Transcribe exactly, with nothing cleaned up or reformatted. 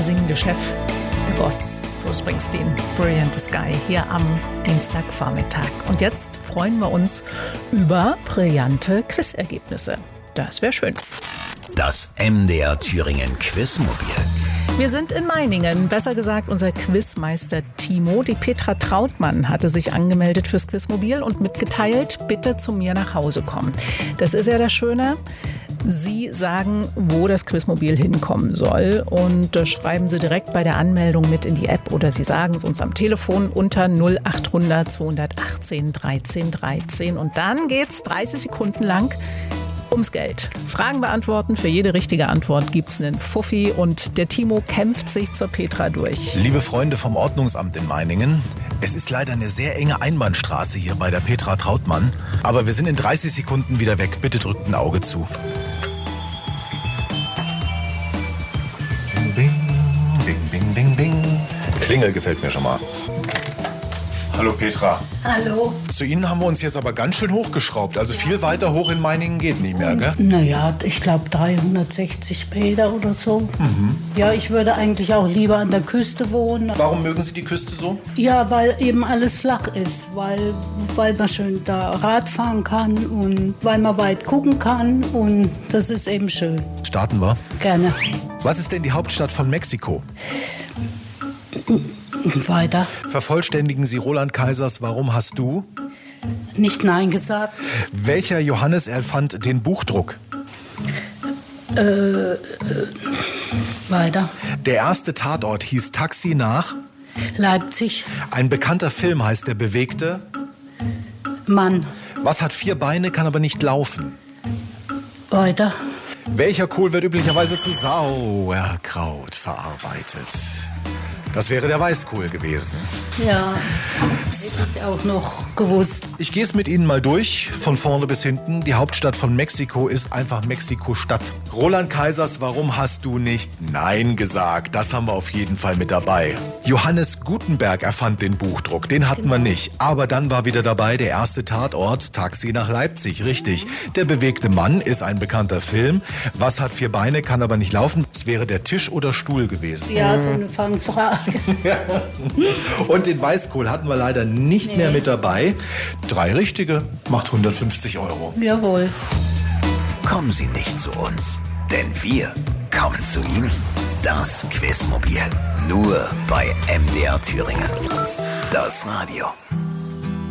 der singende Chef, der Boss, Bruce Springsteen, Brilliant Sky, hier am Dienstagvormittag. Und jetzt freuen wir uns über brillante Quizergebnisse. Das wäre schön. Das M D R Thüringen Quizmobil. Wir sind in Meiningen, besser gesagt unser Quizmeister Timo. Die Petra Trautmann hatte sich angemeldet fürs Quizmobil und mitgeteilt, bitte zu mir nach Hause kommen. Das ist ja das Schöne. Sie sagen, wo das Quizmobil hinkommen soll, und das schreiben Sie direkt bei der Anmeldung mit in die App oder Sie sagen es uns am Telefon unter null acht hundert zweihundertachtzehn dreizehn dreizehn, und dann geht's dreißig Sekunden lang ums Geld. Fragen beantworten, für jede richtige Antwort gibt's einen Fuffi, und der Timo kämpft sich zur Petra durch. Liebe Freunde vom Ordnungsamt in Meiningen, es ist leider eine sehr enge Einbahnstraße hier bei der Petra Trautmann, aber wir sind in dreißig Sekunden wieder weg. Bitte drückt ein Auge zu. Bing, bing, bing, bing, bing. Klingel gefällt mir schon mal. Hallo Petra. Hallo. Zu Ihnen haben wir uns jetzt aber ganz schön hochgeschraubt. Also viel weiter hoch in Meiningen geht nicht mehr, gell? Naja, ich glaube dreihundertsechzig Meter oder so. Mhm. Ja, ich würde eigentlich auch lieber an der Küste wohnen. Warum mögen Sie die Küste so? Ja, weil eben alles flach ist. Weil, weil man schön da Rad fahren kann und weil man weit gucken kann. Und das ist eben schön. Starten wir? Gerne. Was ist denn die Hauptstadt von Mexiko? Weiter. Vervollständigen Sie Roland Kaisers Warum hast du? Nicht Nein gesagt. Welcher Johannes erfand den Buchdruck? Äh, äh, weiter. Der erste Tatort hieß Taxi nach? Leipzig. Ein bekannter Film heißt Der Bewegte? Mann. Was hat vier Beine, kann aber nicht laufen? Weiter. Welcher Kohl wird üblicherweise zu Sauerkraut verarbeitet? Das wäre der Weißkohl gewesen. Ja, hätte ich auch noch gewusst. Ich gehe es mit Ihnen mal durch, von vorne bis hinten. Die Hauptstadt von Mexiko ist einfach Mexiko-Stadt. Roland Kaisers Warum hast du nicht Nein gesagt? Das haben wir auf jeden Fall mit dabei. Johannes Gutenberg erfand den Buchdruck, den hatten wir nicht. Aber dann war wieder dabei der erste Tatort, Taxi nach Leipzig, richtig. Der bewegte Mann ist ein bekannter Film. Was hat vier Beine, kann aber nicht laufen? Es wäre der Tisch oder Stuhl gewesen. Ja, so eine Fangfrage. Und den Weißkohl hatten wir leider nicht nee. mehr mit dabei. Drei richtige macht hundertfünfzig Euro. Jawohl. Kommen Sie nicht zu uns, denn wir kommen zu Ihnen. Das Quizmobil. Nur bei M D R Thüringen. Das Radio.